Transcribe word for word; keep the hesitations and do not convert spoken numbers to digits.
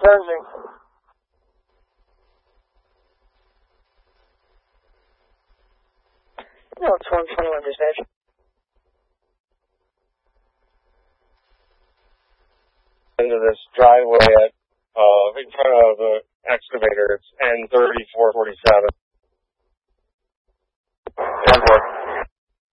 closing. No, it's one twenty-one dispatch. Into this driveway at, uh, in front of the excavator. It's N thirty-four forty-seven.